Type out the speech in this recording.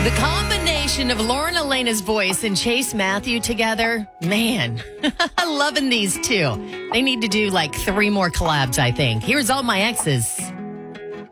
The combination of Lauren Elena's voice and Chase Matthew together, man, I'm loving these two. They need to do like 3 more collabs, I think. Here's All My Exes.